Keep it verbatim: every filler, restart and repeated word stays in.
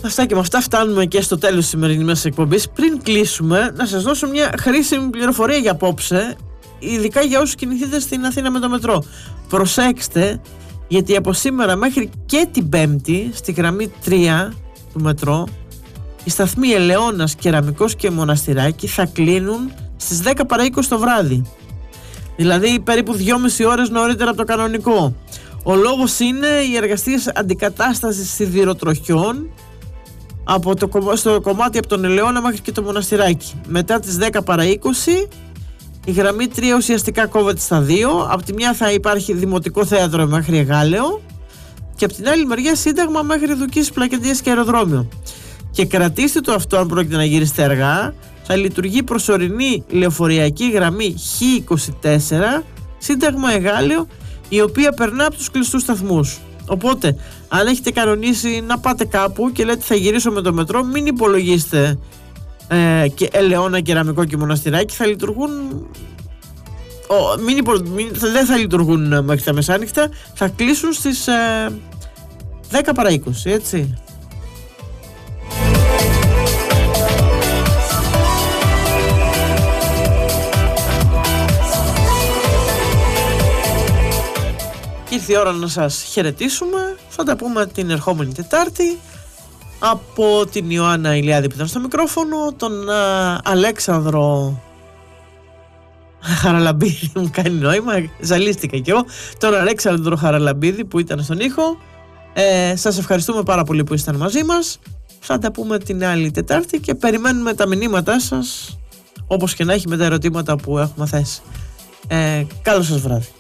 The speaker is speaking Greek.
Αυτά και με αυτά φτάνουμε και στο τέλος της σημερινής μας εκπομπής. Πριν κλείσουμε, να σας δώσω μια χρήσιμη πληροφορία για απόψε, ειδικά για όσους κινηθείτε στην Αθήνα με το μετρό. Προσέξτε, γιατί από σήμερα μέχρι και την Πέμπτη, στη γραμμή τρία του μετρό, οι σταθμοί Ελαιώνας, Κεραμικός και Μοναστηράκι θα κλείνουν στις δέκα παρά είκοσι το βράδυ. Δηλαδή περίπου δυόμιση ώρες νωρίτερα από το κανονικό. Ο λόγος είναι οι εργασίες αντικατάστασης σιδηροτροχιών από το, στο κομμάτι από τον Ελαιώνα μέχρι και το Μοναστηράκι. Μετά τις δέκα παρά είκοσι η γραμμή τρία ουσιαστικά κόβεται στα δύο. Από τη μια θα υπάρχει Δημοτικό Θέατρο μέχρι Εγάλεο και από την άλλη μεριά Σύνταγμα μέχρι Δουκής, Πλακεντίας και Αεροδρόμιο. Και κρατήστε το αυτό, αν πρόκειται να γυρίσετε αργά, θα λειτουργεί προσωρινή λεωφορειακή γραμμή Χ είκοσι τέσσερα Σύνταγμα Εγάλεο, η οποία περνά από τους κλειστούς σταθμούς. Οπότε, αν έχετε κανονίσει να πάτε κάπου και λέτε θα γυρίσω με το μετρό, μην υπολογίσετε ε, και Ελαιώνα, Κεραμικό και Μοναστηράκι, θα λειτουργούν. Ο, μην υπο, μην, δεν θα λειτουργούν μέχρι τα μεσάνυχτα, θα κλείσουν στις ε, δέκα παρά είκοσι, έτσι. Ήρθε η ώρα να σας χαιρετήσουμε. Θα τα πούμε την ερχόμενη Τετάρτη. Από την Ιωάννα Ηλιάδη που ήταν στο μικρόφωνο, τον α, Αλέξανδρο Χαραλαμπίδη, μου κάνει νόημα, ζαλίστηκα κι εγώ, τον Αλέξανδρο Χαραλαμπίδη που ήταν στον ήχο. ε, Σας ευχαριστούμε πάρα πολύ που ήσταν μαζί μας. Θα τα πούμε την άλλη Τετάρτη και περιμένουμε τα μηνύματά σας, όπως και να έχει, με τα ερωτήματα που έχουμε θέσει. ε, Καλό σας βράδυ.